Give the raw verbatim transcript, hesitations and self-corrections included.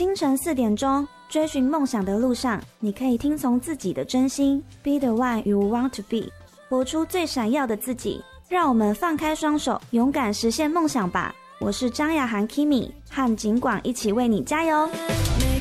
清晨四点钟，追寻梦想的路上，你可以听从自己的真心 ，Be the one you want to be， 活出最闪耀的自己。让我们放开双手，勇敢实现梦想吧！我是张雅涵 Kimi， 和景广一起为你加油。每